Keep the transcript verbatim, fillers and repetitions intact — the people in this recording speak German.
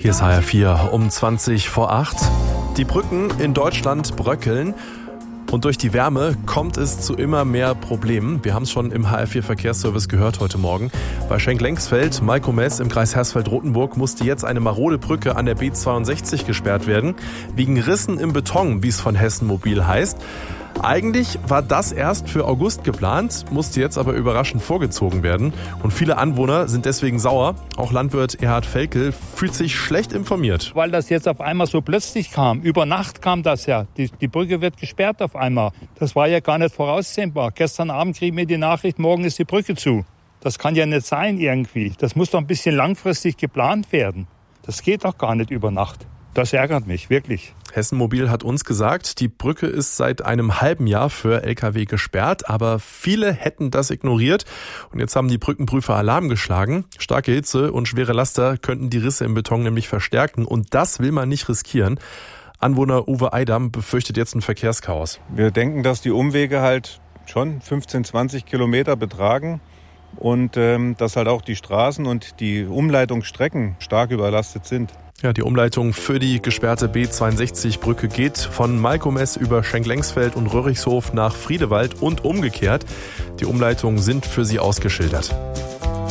Hier ist H R vier um zwanzig vor acht. Die Brücken in Deutschland bröckeln. Und durch die Wärme kommt es zu immer mehr Problemen. Wir haben es schon im H R vier Verkehrsservice gehört heute Morgen. Bei Schenk-Lengsfeld, Malkomes im Kreis Hersfeld-Rotenburg musste jetzt eine marode Brücke an der B zweiundsechzig gesperrt werden. Wegen Rissen im Beton, wie es von Hessen Mobil heißt. Eigentlich war das erst für August geplant, musste jetzt aber überraschend vorgezogen werden. Und viele Anwohner sind deswegen sauer. Auch Landwirt Erhard Felkel fühlt sich schlecht informiert. Weil das jetzt auf einmal so plötzlich kam. Über Nacht kam das ja. Die, die Brücke wird gesperrt auf einmal. Das war ja gar nicht voraussehbar. Gestern Abend kriegen wir die Nachricht, morgen ist die Brücke zu. Das kann ja nicht sein irgendwie. Das muss doch ein bisschen langfristig geplant werden. Das geht doch gar nicht über Nacht. Das ärgert mich, wirklich. Hessen Mobil hat uns gesagt, die Brücke ist seit einem halben Jahr für L K W gesperrt, aber viele hätten das ignoriert. Und jetzt haben die Brückenprüfer Alarm geschlagen. Starke Hitze und schwere Laster könnten die Risse im Beton nämlich verstärken. Und das will man nicht riskieren. Anwohner Uwe Eidam befürchtet jetzt ein Verkehrschaos. Wir denken, dass die Umwege halt schon fünfzehn, zwanzig Kilometer betragen. Und ähm, dass halt auch die Straßen und die Umleitungsstrecken stark überlastet sind. Ja, die Umleitung für die gesperrte B zweiundsechzig-Brücke geht von Malkomes über Schenk-Lengsfeld und Röhrichshof nach Friedewald und umgekehrt. Die Umleitungen sind für sie ausgeschildert.